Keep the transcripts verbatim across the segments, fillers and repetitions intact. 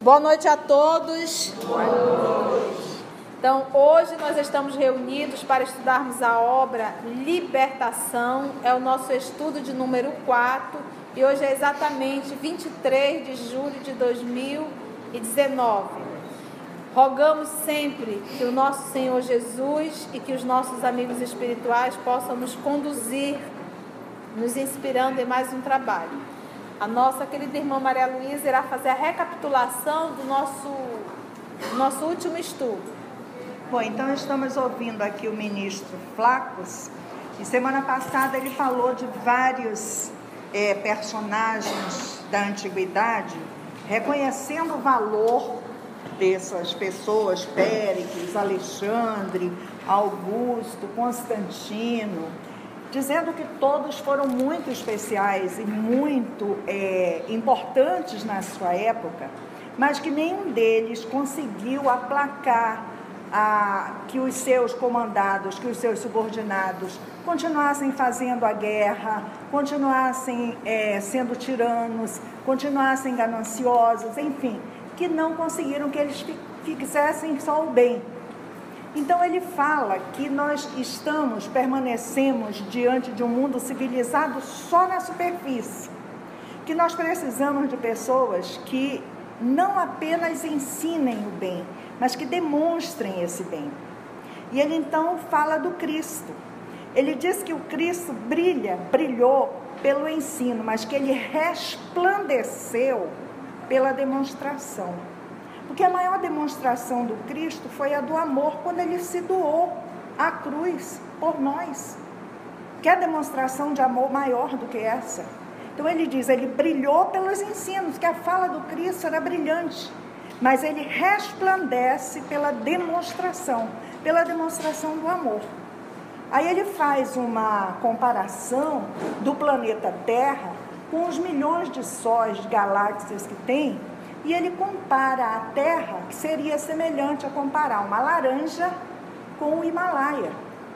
Boa noite a todos. Boa noite. Então, hoje nós estamos reunidos para estudarmos a obra Libertação. É o nosso estudo de número quatro e hoje é exatamente vinte e três de julho de dois mil e dezenove. Rogamos sempre que o nosso Senhor Jesus e que os nossos amigos espirituais possam nos conduzir, nos inspirando em mais um trabalho. A nossa querida irmã Maria Luísa irá fazer a recapitulação do nosso, nosso último estudo. Bom, então estamos ouvindo aqui o ministro Flacos, e semana passada ele falou de vários é, personagens da antiguidade, reconhecendo o valor dessas pessoas, Péricles, Alexandre, Augusto, Constantino, dizendo que todos foram muito especiais e muito é, importantes na sua época, mas que nenhum deles conseguiu aplacar a, que os seus comandados, que os seus subordinados continuassem fazendo a guerra, continuassem é, sendo tiranos, continuassem gananciosos, enfim, que não conseguiram que eles fizessem só o bem. Então ele fala que nós estamos, permanecemos diante de um mundo civilizado só na superfície, que nós precisamos de pessoas que não apenas ensinem o bem, mas que demonstrem esse bem. E ele então fala do Cristo. Ele diz que o Cristo brilha, brilhou pelo ensino, mas que ele resplandeceu pela demonstração. Porque a maior demonstração do Cristo foi a do amor, quando ele se doou à cruz por nós. Que é demonstração de amor maior do que essa? Então ele diz, ele brilhou pelos ensinos, que a fala do Cristo era brilhante, mas ele resplandece pela demonstração, pela demonstração do amor. Aí ele faz uma comparação do planeta Terra com os milhões de sóis, de galáxias que tem, e ele compara a Terra, que seria semelhante a comparar uma laranja com o Himalaia.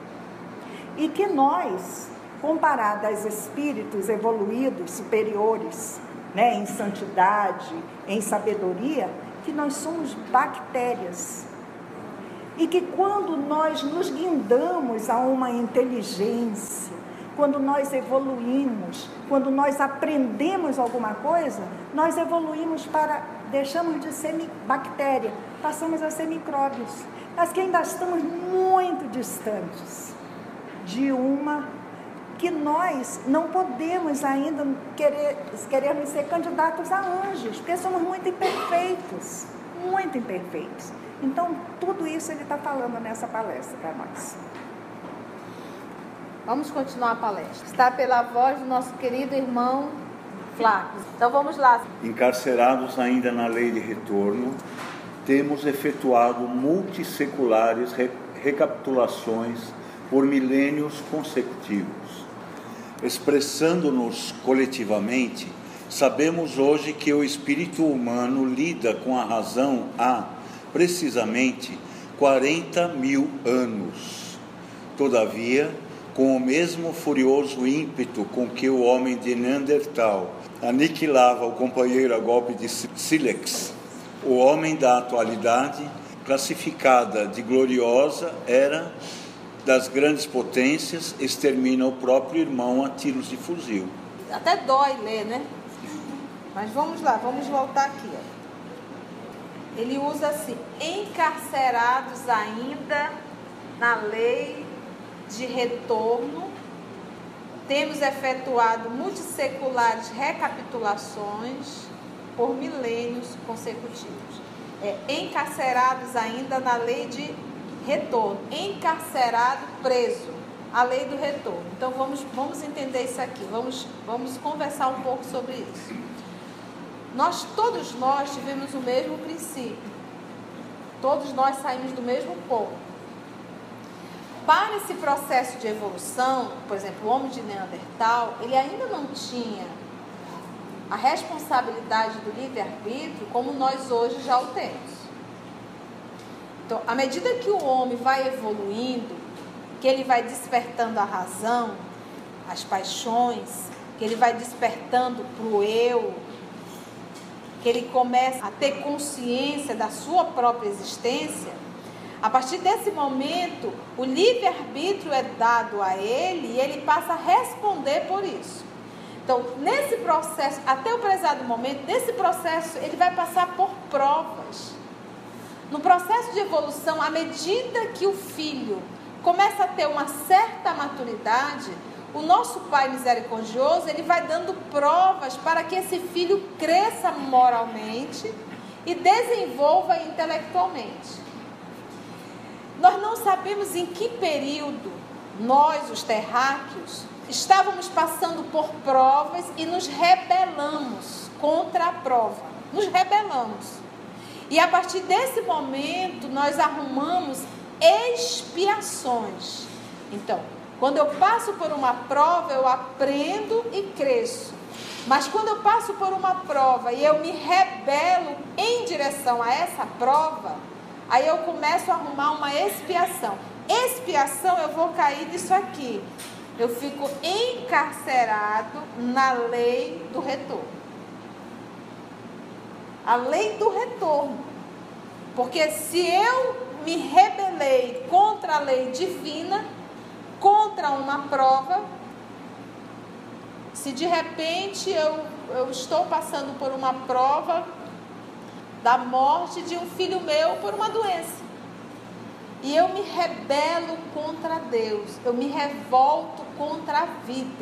E que nós, comparados aos espíritos evoluídos, superiores, né, em santidade, em sabedoria, que nós somos bactérias. E que quando nós nos guindamos a uma inteligência, quando nós evoluímos, quando nós aprendemos alguma coisa, nós evoluímos para, deixamos de ser bactéria, passamos a ser micróbios, mas que ainda estamos muito distantes de uma que nós não podemos ainda querer, querermos ser candidatos a anjos, porque somos muito imperfeitos, muito imperfeitos. Então, tudo isso ele está falando nessa palestra para nós. Vamos continuar a palestra. Está pela voz do nosso querido irmão Flacos. Então vamos lá. Encarcerados ainda na lei de retorno, temos efetuado multisseculares re- recapitulações por milênios consecutivos. Expressando-nos coletivamente, sabemos hoje que o espírito humano lida com a razão há, precisamente, quarenta mil anos. Todavia, com o mesmo furioso ímpeto com que o homem de Neandertal aniquilava o companheiro a golpe de sílex, o homem da atualidade, classificada de gloriosa, era das grandes potências, extermina o próprio irmão a tiros de fuzil. Até dói ler, né? Mas vamos lá, vamos voltar aqui. Ó. Ele usa assim, encarcerados ainda na lei de retorno, temos efetuado multisseculares recapitulações por milênios consecutivos. É, encarcerados ainda na lei de retorno, encarcerado, preso, a lei do retorno. Então vamos, vamos entender isso aqui, vamos, vamos conversar um pouco sobre isso. Nós, todos nós tivemos o mesmo princípio, todos nós saímos do mesmo ponto. Para esse processo de evolução, por exemplo, o homem de Neandertal, ele ainda não tinha a responsabilidade do livre-arbítrio como nós hoje já o temos. Então, à medida que o homem vai evoluindo, que ele vai despertando a razão, as paixões, que ele vai despertando para o eu, que ele começa a ter consciência da sua própria existência, a partir desse momento, o livre-arbítrio é dado a ele e ele passa a responder por isso. Então, nesse processo, até o prezado momento, nesse processo, ele vai passar por provas. No processo de evolução, à medida que o filho começa a ter uma certa maturidade, o nosso Pai misericordioso, ele vai dando provas para que esse filho cresça moralmente e desenvolva intelectualmente. Nós não sabemos em que período nós, os terráqueos, estávamos passando por provas e nos rebelamos contra a prova. Nos rebelamos. E a partir desse momento, nós arrumamos expiações. Então, quando eu passo por uma prova, eu aprendo e cresço. Mas quando eu passo por uma prova e eu me rebelo em direção a essa prova, aí eu começo a arrumar uma expiação. Expiação, eu vou cair nisso aqui. Eu fico encarcerado na lei do retorno. A lei do retorno. Porque se eu me rebelei contra a lei divina, contra uma prova, se de repente eu, eu estou passando por uma prova da morte de um filho meu por uma doença, e eu me rebelo contra Deus, eu me revolto contra a vida,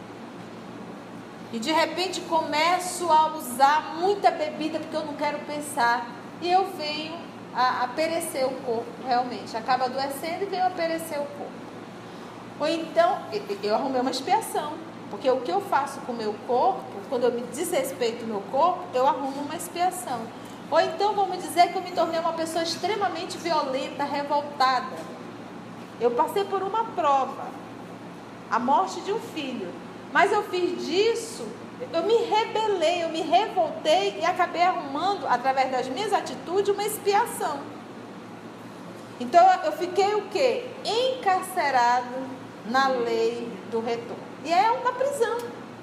e de repente começo a usar muita bebida porque eu não quero pensar, e eu venho a, a perecer o corpo, realmente, acaba adoecendo e venho a perecer o corpo. Ou então, eu arrumei uma expiação, porque o que eu faço com o meu corpo, quando eu me desrespeito o meu corpo, eu arrumo uma expiação. Ou então, vamos dizer que eu me tornei uma pessoa extremamente violenta, revoltada. Eu passei por uma prova, a morte de um filho, mas eu fiz disso, eu me rebelei, eu me revoltei e acabei arrumando, através das minhas atitudes, uma expiação. Então, eu fiquei o quê? Encarcerado na lei do retorno. E é uma prisão.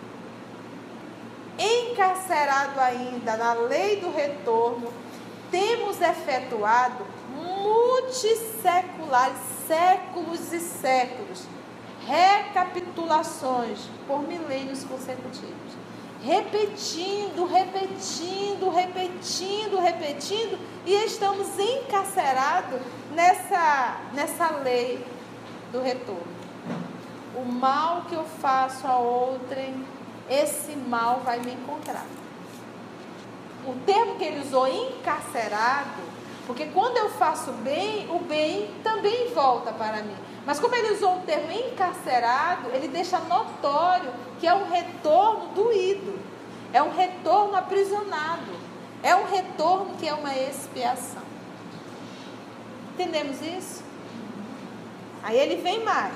Encarcerado ainda na lei do retorno, temos efetuado multisseculares, séculos e séculos, recapitulações por milênios consecutivos. Repetindo, repetindo, repetindo, repetindo, e estamos encarcerados nessa, nessa lei do retorno. O mal que eu faço a outrem, esse mal vai me encontrar. O termo que ele usou, encarcerado, porque quando eu faço bem, o bem também volta para mim. Mas como ele usou o termo encarcerado, ele deixa notório que é um retorno doído, é um retorno aprisionado, é um retorno que é uma expiação. Entendemos isso? Aí ele vem mais.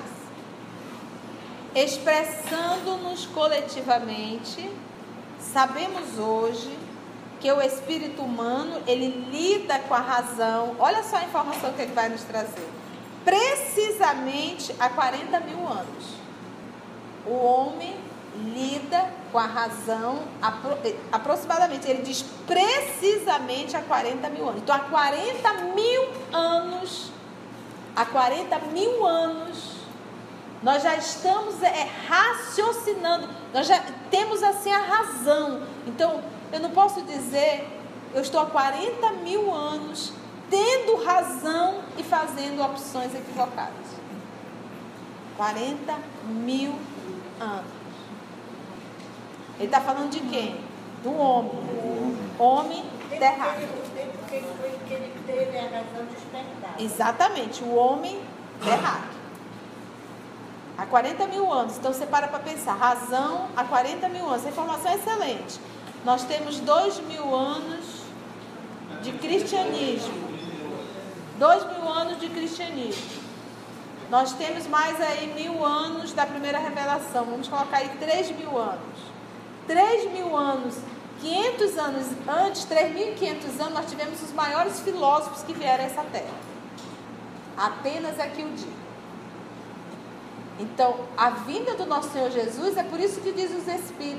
Expressando-nos coletivamente, sabemos hoje que o espírito humano, ele lida com a razão. Olha só a informação que ele vai nos trazer. Precisamente há quarenta mil anos. O homem lida com a razão apro- aproximadamente, ele diz precisamente há quarenta mil anos. Então, há quarenta mil anos, há quarenta mil anos, nós já estamos é, raciocinando, nós já temos assim a razão. Então, eu não posso dizer, eu estou há quarenta mil anos tendo razão e fazendo opções equivocadas. quarenta mil anos. Ele está falando de quem? Do homem. Homem terráqueo. Que ele teve a razão despertada. Exatamente, o homem terráqueo. Há quarenta mil anos. Então você para para pensar, razão há quarenta mil anos. Essa informação é excelente. Nós temos dois mil anos de cristianismo. Dois mil anos de cristianismo. Nós temos mais aí mil anos da primeira revelação. Vamos colocar aí três mil anos. Três mil anos, quinhentos anos antes, três mil e quinhentos anos, nós tivemos os maiores filósofos que vieram a essa terra. Apenas aqui o digo. Então, a vinda do nosso Senhor Jesus, é por isso que diz os Espíritos,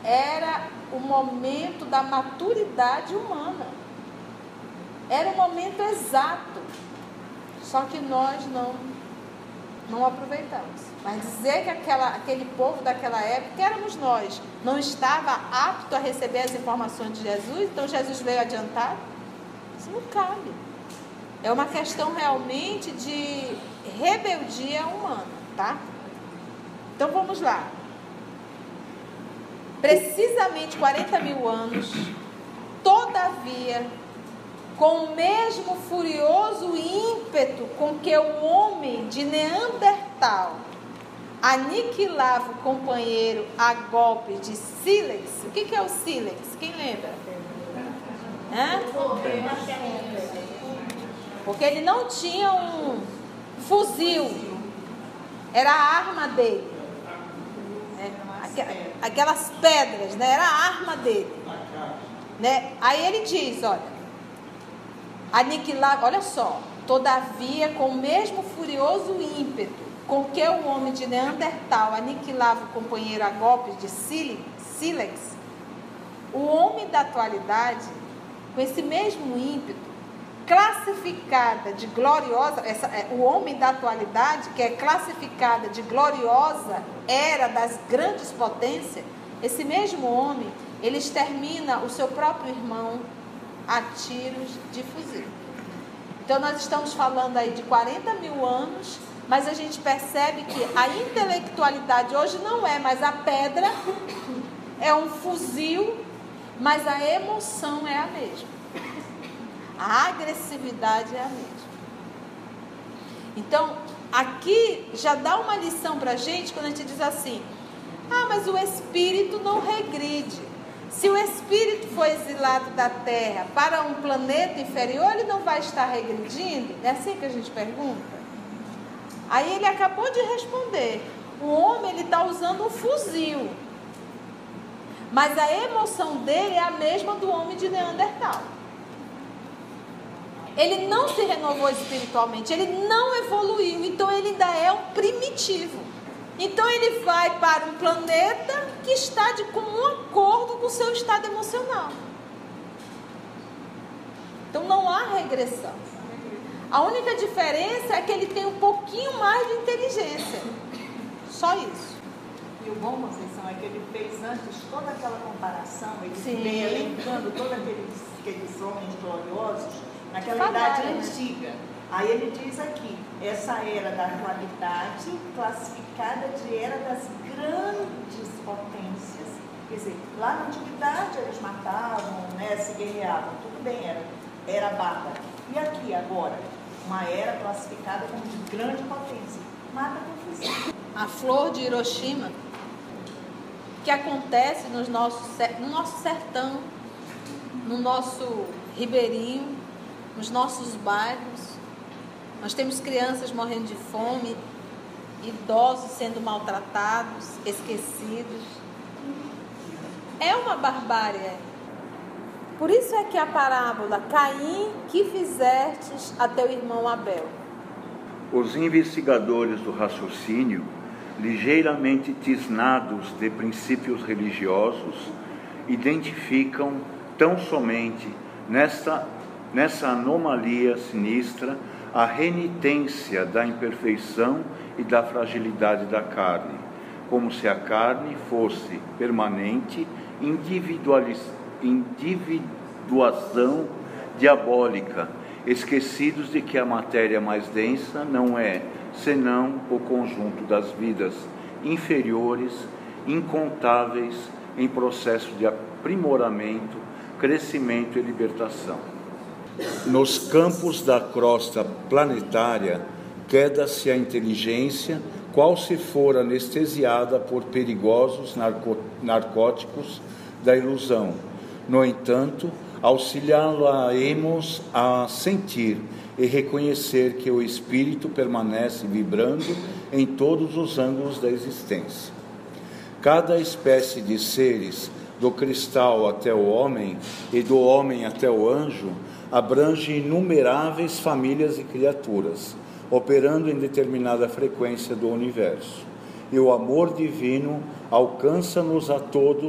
era o momento da maturidade humana. Era o momento exato. Só que nós não, não aproveitamos. Mas dizer que aquela, aquele povo daquela época, éramos nós, não estava apto a receber as informações de Jesus, então Jesus veio adiantado? Isso não cabe. É uma questão realmente de rebeldia humana, tá? Então vamos lá. Precisamente quarenta mil anos, todavia, com o mesmo furioso ímpeto com que o homem de Neandertal aniquilava o companheiro a golpe de sílex. O que, que é o sílex? Quem lembra? Hã? Porque ele não tinha um fuzil, era a arma dele. Né? Aquelas pedras, né? Era a arma dele. Né? Aí ele diz, olha, aniquilar, olha só, todavia com o mesmo furioso ímpeto com que o homem de Neandertal aniquilava o companheiro a golpes de sílex, o homem da atualidade, com esse mesmo ímpeto, classificada de gloriosa, essa, o homem da atualidade, que é classificada de gloriosa era das grandes potências, esse mesmo homem, ele extermina o seu próprio irmão a tiros de fuzil. Então nós estamos falando aí de quarenta mil anos, mas a gente percebe que a intelectualidade hoje não é mais a pedra, é um fuzil, mas a emoção é a mesma. A agressividade é a mesma. Então, aqui já dá uma lição para a gente quando a gente diz assim, ah, mas o espírito não regride. Se o espírito foi exilado da Terra para um planeta inferior, ele não vai estar regredindo? É assim que a gente pergunta? Aí ele acabou de responder. O homem ele está usando um fuzil. Mas a emoção dele é a mesma do homem de Neandertal. Ele não se renovou espiritualmente, ele não evoluiu, então ele ainda é um primitivo. Então ele vai para um planeta que está de comum acordo com o seu estado emocional. Então não há regressão. A única diferença é que ele tem um pouquinho mais de inteligência. Só isso. E o bom, Conceição, é que ele fez antes toda aquela comparação, ele Sim. vem elencando todos aqueles, aqueles homens gloriosos naquela Falaram, idade né? antiga. Aí ele diz aqui, essa era da atualidade classificada de era das grandes potências. Quer dizer, lá na antiguidade eles matavam, né, se guerreavam, tudo bem, era, era bárbaro. E aqui agora, uma era classificada como de grande potência. Mata com fuzil. A flor de Hiroshima, que acontece nos nossos, no nosso sertão, no nosso ribeirinho, nos nossos bairros. Nós temos crianças morrendo de fome, idosos sendo maltratados, esquecidos. É uma barbárie. Por isso é que a parábola, Caim, que fizestes a teu irmão Abel? Os investigadores do raciocínio, ligeiramente tisnados de princípios religiosos, identificam tão somente nesta, nessa anomalia sinistra a renitência da imperfeição e da fragilidade da carne, como se a carne fosse permanente individualização individuação diabólica, esquecidos de que a matéria mais densa não é senão o conjunto das vidas inferiores, incontáveis em processo de aprimoramento, crescimento e libertação. Nos campos da crosta planetária, queda-se a inteligência, qual se for anestesiada por perigosos narco- narcóticos da ilusão. No entanto, auxiliá-la-emos a sentir e reconhecer que o espírito permanece vibrando em todos os ângulos da existência. Cada espécie de seres, do cristal até o homem e do homem até o anjo, abrange inumeráveis famílias e criaturas, operando em determinada frequência do universo. E o amor divino alcança-nos a todos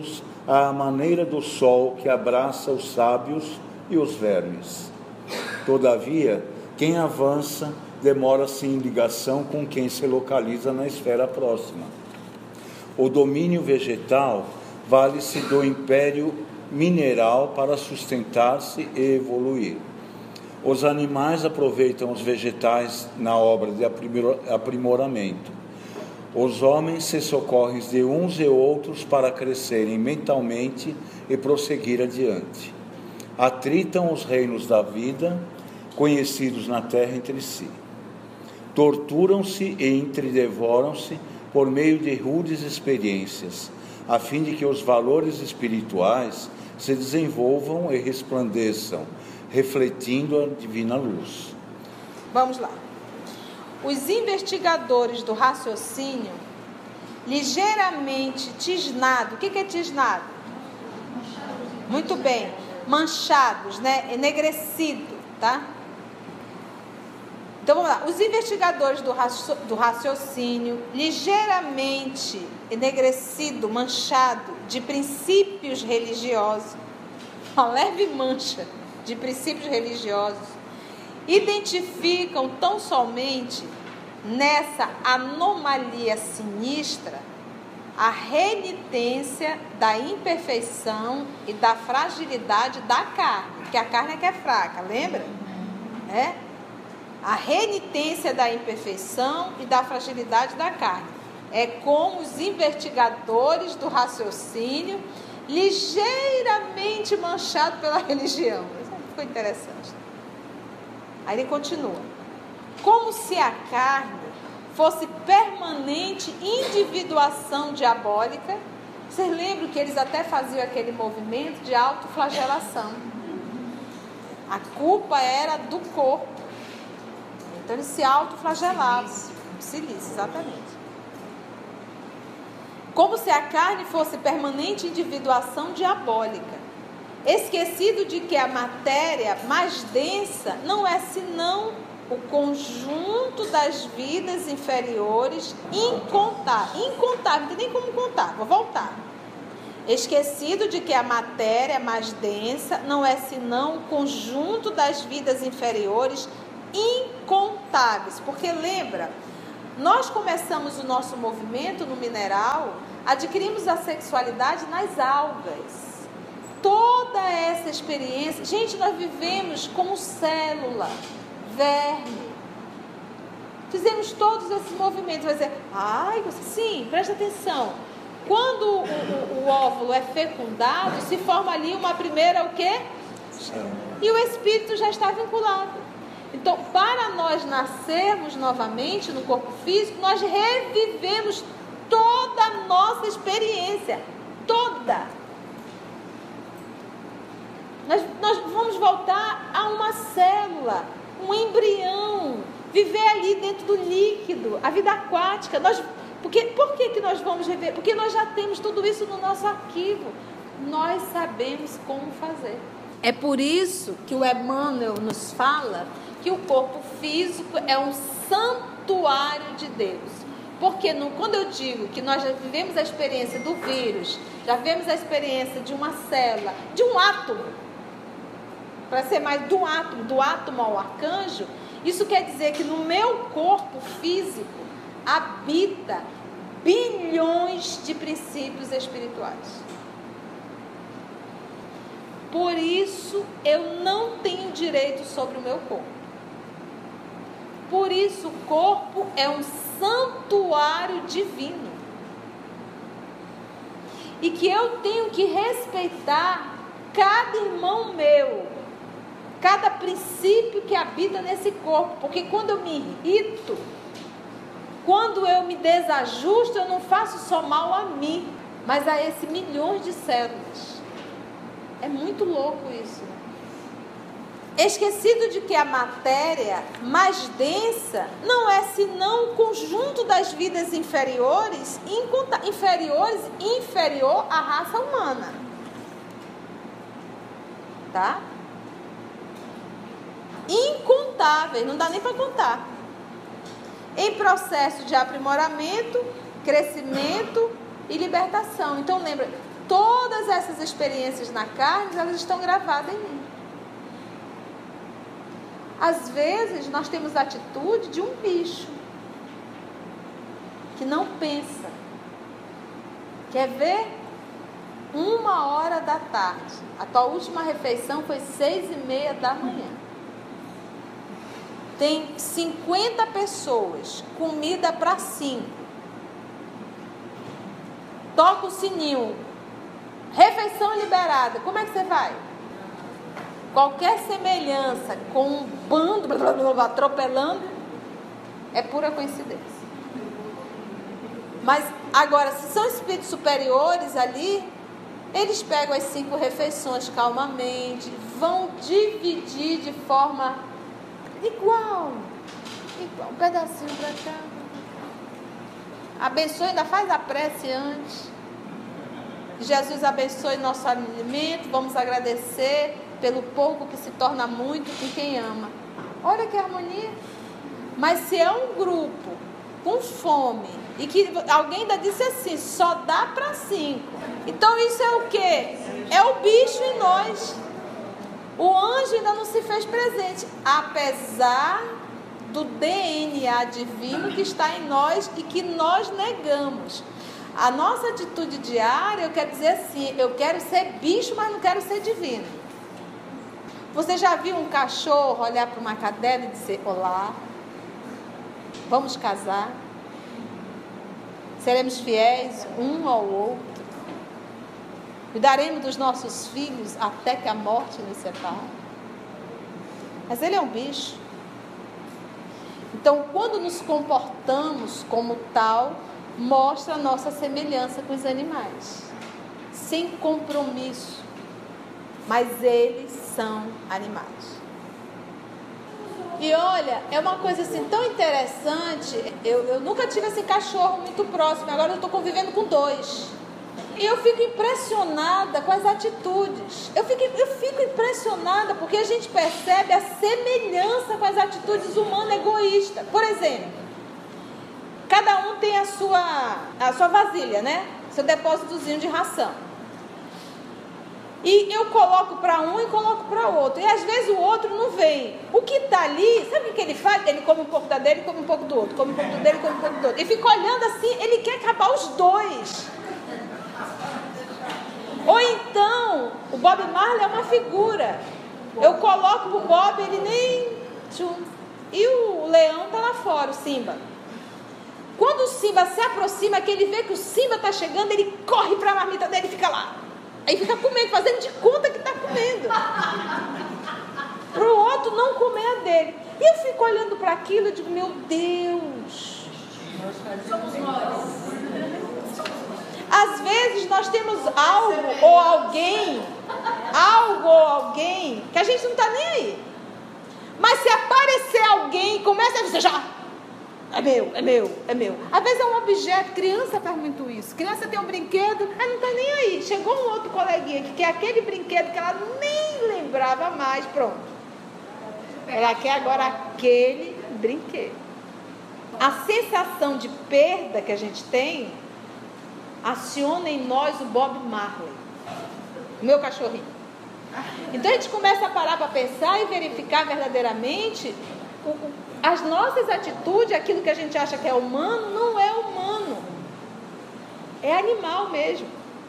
à maneira do sol que abraça os sábios e os vermes. Todavia, quem avança demora-se em ligação com quem se localiza na esfera próxima. O domínio vegetal vale-se do império mineral para sustentar-se e evoluir. Os animais aproveitam os vegetais na obra de aprimoramento. Os homens se socorrem de uns e outros para crescerem mentalmente e prosseguir adiante. Atritam os reinos da vida, conhecidos na terra entre si. Torturam-se e entredevoram-se por meio de rudes experiências, a fim de que os valores espirituais se desenvolvam e resplandeçam, refletindo a divina luz. Vamos lá. Os investigadores do raciocínio, ligeiramente tisnados, o que é tisnado? Muito bem, manchados, né? Enegrecido, tá? Então vamos lá, os investigadores do, raci- do raciocínio, ligeiramente enegrecido, manchado de princípios religiosos, uma leve mancha de princípios religiosos, identificam tão somente nessa anomalia sinistra a renitência da imperfeição e da fragilidade da carne, porque a carne é que é fraca, lembra? É? A renitência da imperfeição e da fragilidade da carne. É como os investigadores do raciocínio, ligeiramente manchados pela religião. Isso ficou interessante. Aí ele continua. Como se a carne fosse permanente individuação diabólica. Vocês lembram que eles até faziam aquele movimento de autoflagelação. A culpa era do corpo. Então eles se autoflagelavam. Silício, exatamente. Como se a carne fosse permanente individuação diabólica. Esquecido de que a matéria mais densa não é senão o conjunto das vidas inferiores incontáveis. Incontável, não tem nem como contar, vou voltar. Esquecido de que a matéria mais densa não é senão o conjunto das vidas inferiores incontáveis. Porque lembra, nós começamos o nosso movimento no mineral, adquirimos a sexualidade nas algas. Toda essa experiência, gente, nós vivemos como célula, verme. Fizemos todos esses movimentos. Vai dizer, ai, você, sim, presta atenção. Quando o, o, o óvulo é fecundado, se forma ali uma primeira o quê? E o espírito já está vinculado. Então, para nós nascermos novamente no corpo físico, nós revivemos toda a nossa experiência. Toda. Nós, nós vamos voltar a uma célula, um embrião, viver ali dentro do líquido, a vida aquática. Nós, porque, por que, que nós vamos rever? Porque nós já temos tudo isso no nosso arquivo. Nós sabemos como fazer. É por isso que o Emmanuel nos fala que o corpo físico é um santuário de Deus. Porque no, quando eu digo que nós já vivemos a experiência do vírus, já vivemos a experiência de uma célula, de um átomo, para ser mais do átomo, do átomo ao arcanjo, isso quer dizer que no meu corpo físico habita bilhões de princípios espirituais. Por isso eu não tenho direito sobre o meu corpo. Por isso o corpo é um santuário divino. E que eu tenho que respeitar cada irmão meu, cada princípio que habita nesse corpo. Porque quando eu me irrito, quando eu me desajusto, eu não faço só mal a mim, mas a esses milhões de células. É muito louco isso. Esquecido de que a matéria mais densa não é senão o conjunto das vidas inferiores, inferiores, inferior à raça humana. Tá? Incontáveis, não dá nem para contar. Em processo de aprimoramento, crescimento e libertação. Então lembra, todas essas experiências na carne, elas estão gravadas em mim. Às vezes, nós temos a atitude de um bicho que não pensa. Quer ver? Uma hora da tarde. A tua última refeição foi seis e meia da manhã. Tem cinquenta pessoas, comida para cinco. Toca o sininho. Refeição liberada. Como é que você vai? Qualquer semelhança com um bando blá, blá, blá, blá, atropelando é pura coincidência. Mas agora, se são espíritos superiores ali, eles pegam as cinco refeições calmamente, vão dividir de forma igual, igual, um pedacinho para cá. Abençoe, ainda faz a prece antes. Jesus abençoe nosso alimento, vamos agradecer pelo pouco que se torna muito com quem ama. Olha que harmonia. Mas se é um grupo com fome e que alguém ainda disse assim, só dá para cinco. Então isso é o quê? É o bicho em nós. O anjo ainda não se fez presente, apesar do D N A divino que está em nós e que nós negamos. A nossa atitude diária, eu quero dizer assim, eu quero ser bicho, mas não quero ser divino. Você já viu um cachorro olhar para uma cadela e dizer, olá, vamos casar, seremos fiéis um ao outro, cuidaremos dos nossos filhos até que a morte nos separe? Mas ele é um bicho. Então, quando nos comportamos como tal, mostra a nossa semelhança com os animais, sem compromisso. Mas eles são animais. E olha, é uma coisa assim tão interessante. Eu, eu nunca tive esse cachorro muito próximo. Agora eu estou convivendo com dois. E eu fico impressionada com as atitudes. Eu fico, eu fico impressionada porque a gente percebe a semelhança com as atitudes humanas egoístas. Por exemplo, cada um tem a sua, a sua vasilha, né? Seu depósitozinho de ração. E eu coloco para um e coloco para o outro. E às vezes o outro não vem. O que está ali, sabe o que ele faz? Ele come um pouco da dele e come um pouco do outro. Come um pouco dele e come um pouco do outro. E fica olhando assim, ele quer acabar os dois. Ou então, o Bob Marley é uma figura. Eu coloco pro Bob, ele nem... Tchum. E o leão está lá fora, o Simba. Quando o Simba se aproxima, que ele vê que o Simba está chegando, ele corre para a marmita dele e fica lá. Aí fica comendo, fazendo de conta que está comendo. Para o outro não comer a dele. E eu fico olhando para aquilo e digo, meu Deus. Somos nós. Às vezes nós temos algo ou alguém, algo ou alguém, que a gente não está nem aí. Mas se aparecer alguém, começa a dizer, já... É meu, é meu, é meu. Às vezes é um objeto, criança faz muito isso. Criança tem um brinquedo, ela não está nem aí. Chegou um outro coleguinha que quer aquele brinquedo que ela nem lembrava mais, pronto. Ela quer agora aquele brinquedo. A sensação de perda que a gente tem, aciona em nós o Bob Marley, o meu cachorrinho. Então a gente começa a parar para pensar e verificar verdadeiramente o, o as nossas atitudes, aquilo que a gente acha que é humano, não é humano. É animal mesmo.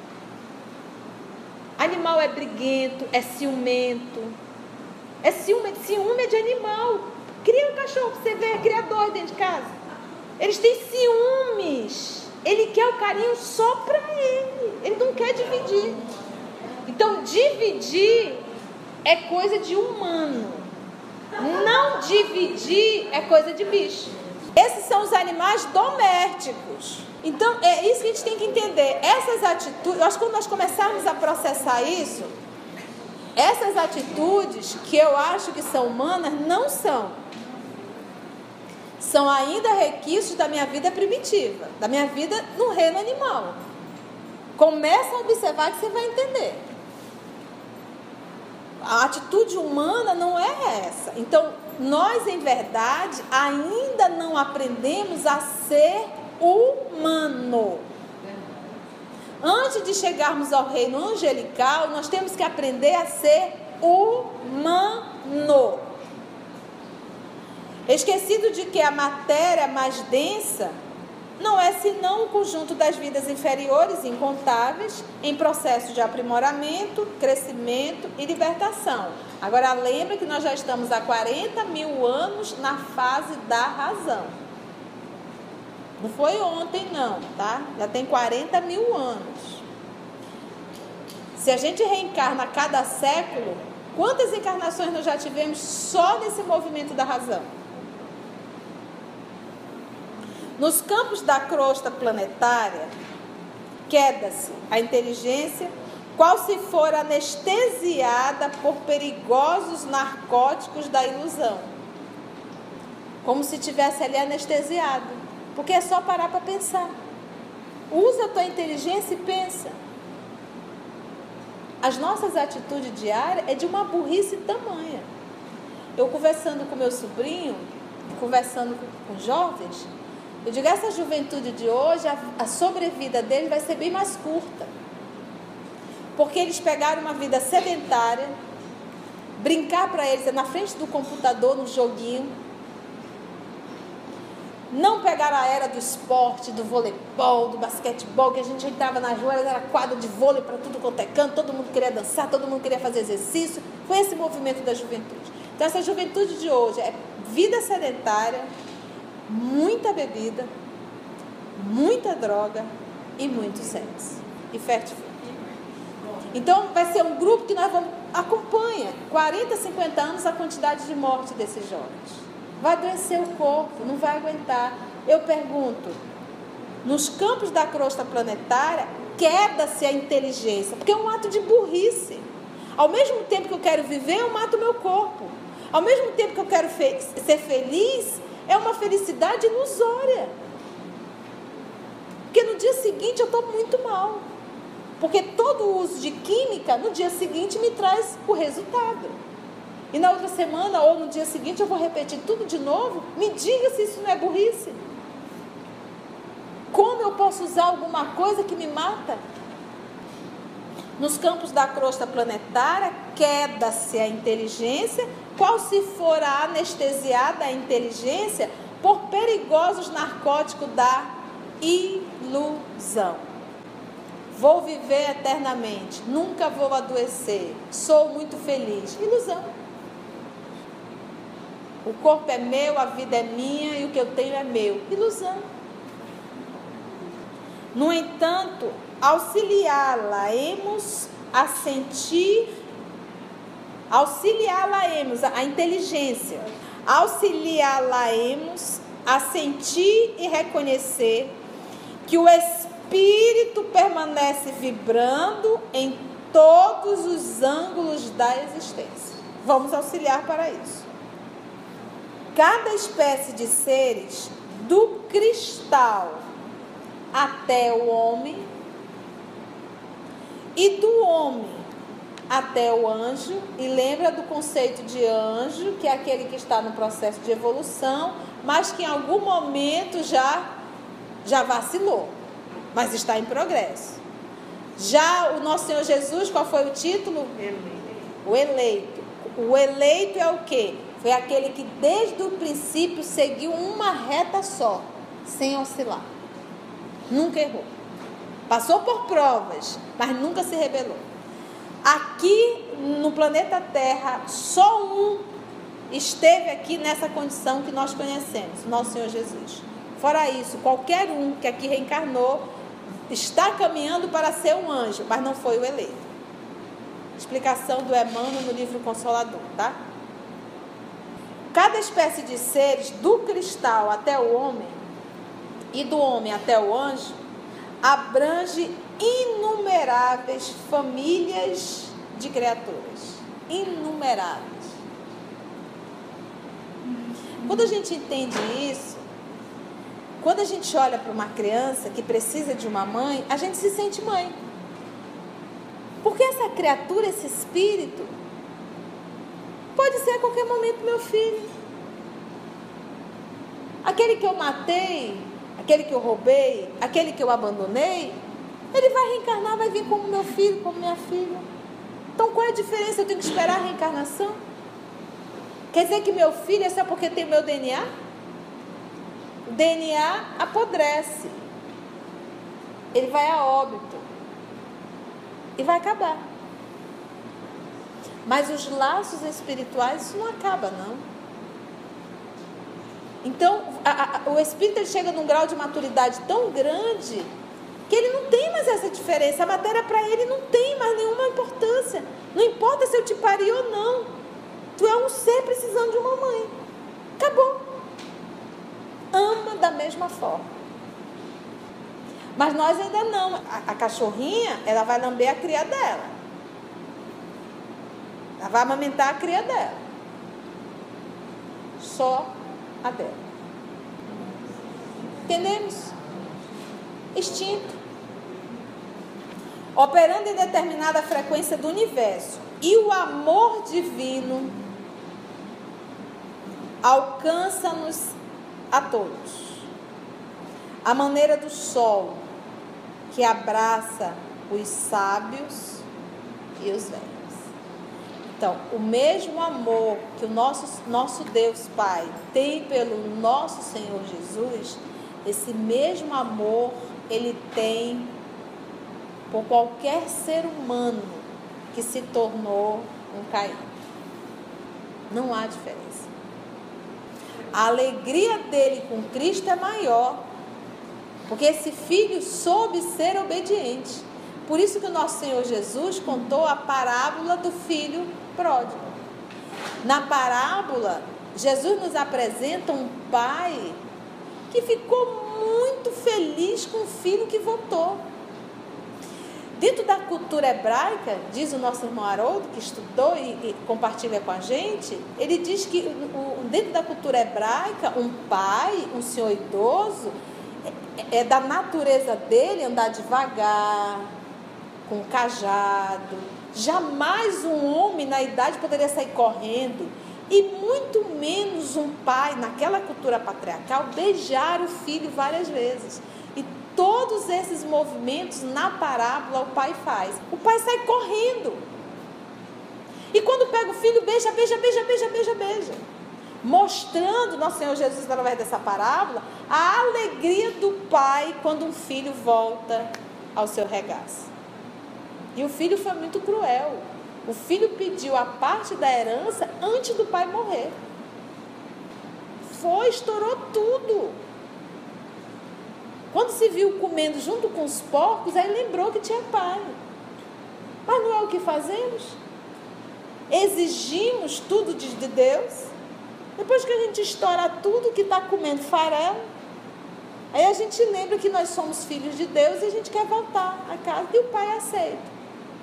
Animal é briguento, é ciumento. É ciúme, ciúme é de animal. Cria um cachorro, você vê, cria dois dentro de casa. Eles têm ciúmes. Ele quer o carinho só para ele. Ele não quer dividir. Então, dividir é coisa de humano. Não dividir é coisa de bicho. Esses são os animais domésticos. Então, é isso que a gente tem que entender. Essas atitudes, eu acho que quando nós começarmos a processar isso, essas atitudes que eu acho que são humanas, não são. São ainda requisitos da minha vida primitiva, da minha vida no reino animal. Começa a observar que você vai entender. A atitude humana não é essa. Então, nós, em verdade, ainda não aprendemos a ser humano. Antes de chegarmos ao reino angelical, nós temos que aprender a ser humano. Esquecido de que a matéria mais densa não é senão o conjunto das vidas inferiores incontáveis em processo de aprimoramento, crescimento e libertação. Agora lembra que nós já estamos há quarenta mil anos na fase da razão. Não foi ontem não, tá? Já tem quarenta mil anos. Se a gente reencarna a cada século, quantas encarnações nós já tivemos só nesse movimento da razão? Nos campos da crosta planetária, queda-se a inteligência, qual se for anestesiada por perigosos narcóticos da ilusão. Como se tivesse ali anestesiado. Porque é só parar para pensar. Usa a tua inteligência e pensa. As nossas atitudes diárias é de uma burrice tamanha. Eu conversando com meu sobrinho, conversando com, com jovens, eu digo, essa juventude de hoje, a, a sobrevida deles vai ser bem mais curta. Porque eles pegaram uma vida sedentária, brincar para eles é na frente do computador, no joguinho. Não pegaram a era do esporte, do voleibol, do basquetebol, que a gente entrava nas ruas, era quadra de vôlei para tudo quanto é canto, todo mundo queria dançar, todo mundo queria fazer exercício. Foi esse movimento da juventude. Então essa juventude de hoje é vida sedentária, muita bebida, muita droga e muito sexo e fast food. Então vai ser um grupo que nós vamos acompanha quarenta, cinquenta anos a quantidade de morte desses jovens. Vai adoecer o corpo, não vai aguentar. Eu pergunto, nos campos da crosta planetária queda-se a inteligência, porque é um ato de burrice. Ao mesmo tempo que eu quero viver, eu mato o meu corpo. Ao mesmo tempo que eu quero fe- ser feliz, é uma felicidade ilusória. Porque no dia seguinte eu estou muito mal. Porque todo o uso de química, no dia seguinte, me traz o resultado. E na outra semana, ou no dia seguinte, eu vou repetir tudo de novo? Me diga se isso não é burrice. Como eu posso usar alguma coisa que me mata? Nos campos da crosta planetária, queda-se a inteligência, qual se for a anestesiada a inteligência por perigosos narcóticos da ilusão. Vou viver eternamente, nunca vou adoecer, sou muito feliz. Ilusão. O corpo é meu, a vida é minha e o que eu tenho é meu. Ilusão. No entanto, auxiliá-la-emos a sentir, auxiliá-la-emos, a inteligência, auxiliá-la-emos a sentir e reconhecer que o espírito permanece vibrando em todos os ângulos da existência. Vamos auxiliar para isso. Cada espécie de seres, do cristal até o homem, e do homem até o anjo, e lembra do conceito de anjo, que é aquele que está no processo de evolução, mas que em algum momento já, já vacilou, mas está em progresso. Já o nosso Senhor Jesus, qual foi o título? O eleito. O eleito é o quê? Foi aquele que desde o princípio seguiu uma reta só, sem oscilar. Nunca errou. Passou por provas, mas nunca se rebelou. Aqui no planeta Terra, só um esteve aqui nessa condição que nós conhecemos, nosso Senhor Jesus. Fora isso, qualquer um que aqui reencarnou está caminhando para ser um anjo, mas não foi o eleito. Explicação do Emmanuel no livro Consolador, tá? Cada espécie de seres, do cristal até o homem, e do homem até o anjo, abrange inumeráveis famílias de criaturas. Inumeráveis. Quando a gente entende isso, quando a gente olha para uma criança que precisa de uma mãe, a gente se sente mãe. Porque essa criatura, esse espírito, pode ser a qualquer momento meu filho. Aquele que eu matei, aquele que eu roubei, aquele que eu abandonei, Ele vai reencarnar, vai vir como meu filho, como minha filha. Então qual é a diferença? Eu tenho que esperar a reencarnação? Quer dizer que meu filho é só porque tem o meu D N A? O D N A apodrece. Ele vai a óbito. E vai acabar. Mas os laços espirituais, isso não acaba, não. Então, a, a, o espírito ele chega num grau de maturidade tão grande que ele não tem mais essa diferença. A matéria para ele não tem mais nenhuma importância. Não importa se eu te pari ou não. Tu é um ser precisando de uma mãe. Acabou. Ama da mesma forma. Mas nós ainda não. A, a cachorrinha, ela vai lamber a cria dela. Ela vai amamentar a cria dela. Só a dela. Entendemos? Instinto. Operando em determinada frequência do universo. E o amor divino alcança-nos a todos. A maneira do sol que abraça os sábios e os velhos. Então, o mesmo amor que o nosso, nosso Deus Pai tem pelo nosso Senhor Jesus, esse mesmo amor Ele tem por qualquer ser humano que se tornou um caído. Não há diferença. A alegria dele com Cristo é maior, porque esse filho soube ser obediente. Por isso que o nosso Senhor Jesus contou a parábola do filho pródigo. Na parábola, Jesus nos apresenta um pai que ficou muito feliz com o filho que voltou. Dentro da cultura hebraica, diz o nosso irmão Haroldo, que estudou e, e compartilha com a gente, ele diz que o, dentro da cultura hebraica, um pai, um senhor idoso, é, é da natureza dele andar devagar, com um cajado. Jamais um homem na idade poderia sair correndo, e muito menos um pai, naquela cultura patriarcal, beijar o filho várias vezes. E todos esses movimentos na parábola o pai faz. O pai sai correndo. E quando pega o filho, beija, beija, beija, beija, beija, beija. Mostrando, nosso Senhor Jesus, através dessa parábola, a alegria do pai quando um filho volta ao seu regaço. E o filho foi muito cruel. O filho pediu a parte da herança antes do pai morrer. Foi, estourou tudo. Quando se viu comendo junto com os porcos, aí lembrou que tinha pai. Mas não é o que fazemos? Exigimos tudo de Deus. Depois que a gente estoura tudo que está comendo farelo, aí a gente lembra que nós somos filhos de Deus e a gente quer voltar a casa e o pai aceita.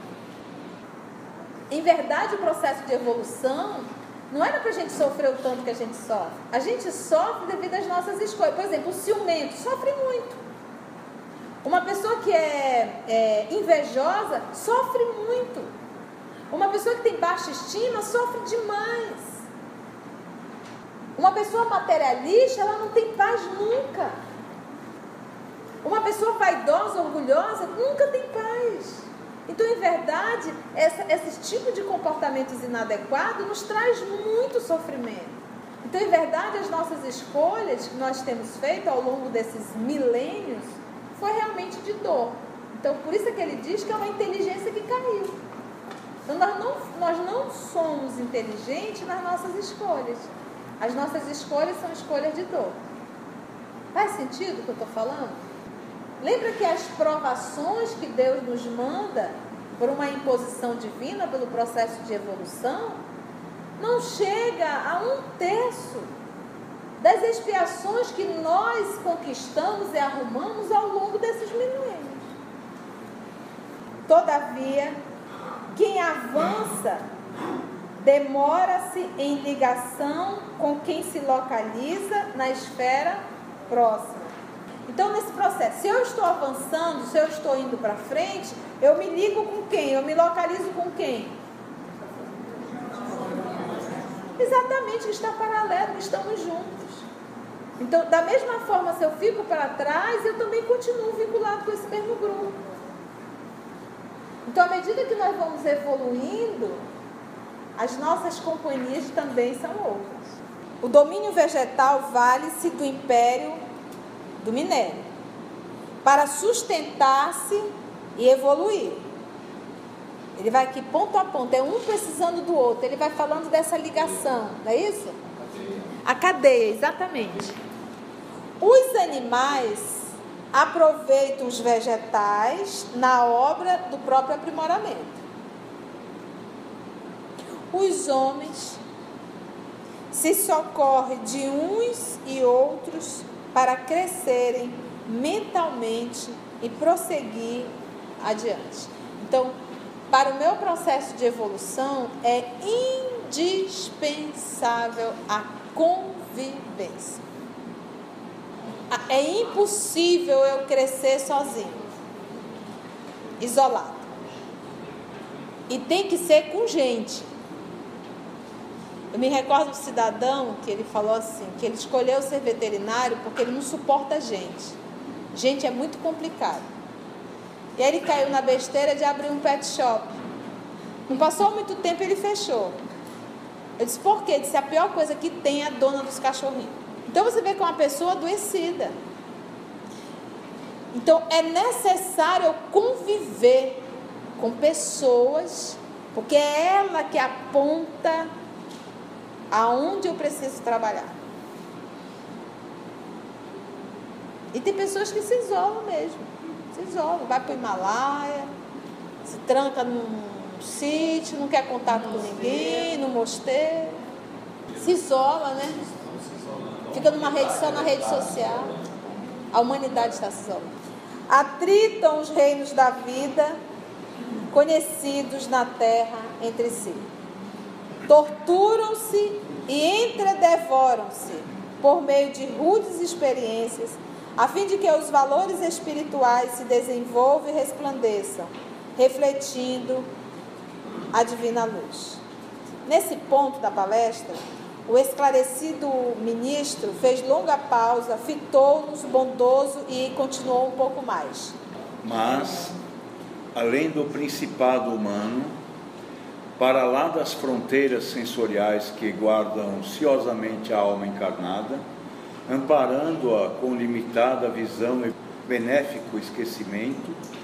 Em verdade, o processo de evolução não era para a gente sofrer o tanto que a gente sofre. A gente sofre devido às nossas escolhas. Por exemplo, o ciumento sofre muito. Uma pessoa que é, é invejosa sofre muito. Uma pessoa que tem baixa estima sofre demais. Uma pessoa materialista, ela não tem paz nunca. Uma pessoa vaidosa, orgulhosa, nunca tem paz. Então, em verdade, essa, esse tipo de comportamentos inadequados nos traz muito sofrimento. Então, em verdade, as nossas escolhas que nós temos feito ao longo desses milênios foi realmente de dor. Então, por isso é que ele diz que é uma inteligência que caiu. Então, nós não, nós não somos inteligentes nas nossas escolhas. As nossas escolhas são escolhas de dor. Faz sentido o que eu estou falando? Lembra que as provações que Deus nos manda por uma imposição divina, pelo processo de evolução, não chega a um terço das expiações que nós conquistamos e arrumamos ao longo desses milênios. Todavia, quem avança demora-se em ligação com quem se localiza na esfera próxima. Então, nesse processo, se eu estou avançando, se eu estou indo para frente, eu me ligo com quem? Eu me localizo com quem? Exatamente, que está paralelo, estamos juntos. Então, da mesma forma, se eu fico para trás, eu também continuo vinculado com esse mesmo grupo. Então, à medida que nós vamos evoluindo, as nossas companhias também são outras. O domínio vegetal vale-se do império do minério para sustentar-se e evoluir. Ele vai aqui ponto a ponto, é um precisando do outro. Ele vai falando dessa ligação, não é isso? A cadeia, exatamente. Os animais aproveitam os vegetais na obra do próprio aprimoramento. Os homens se socorrem de uns e outros para crescerem mentalmente e prosseguir adiante. Então, para o meu processo de evolução, é indispensável a convivência. É impossível eu crescer sozinho, isolado. E tem que ser com gente. Eu me recordo do cidadão que ele falou assim, que ele escolheu ser veterinário porque ele não suporta gente. Gente é muito complicado. E aí ele caiu na besteira de abrir um pet shop. Não passou muito tempo e ele fechou. Eu disse, por quê? Ele disse, a pior coisa que tem é a dona dos cachorrinhos. Então você vê que é uma pessoa adoecida. Então é necessário eu conviver com pessoas, porque é ela que aponta aonde eu preciso trabalhar. E tem pessoas que se isolam mesmo. Se isolam, vai para o Himalaia, se tranca num sítio, não quer contato com ninguém, no mosteiro. Se isola, né? Fica numa rede só na rede social. A humanidade está se isolando. Atritam os reinos da vida, conhecidos na terra entre si. Torturam-se e entredevoram-se por meio de rudes experiências, a fim de que os valores espirituais se desenvolvam e resplandeçam, refletindo a divina luz. Nesse ponto da palestra, o esclarecido ministro fez longa pausa, fitou-nos bondoso e continuou um pouco mais. Mas, além do principado humano, para lá das fronteiras sensoriais que guardam ansiosamente a alma encarnada, amparando-a com limitada visão e benéfico esquecimento,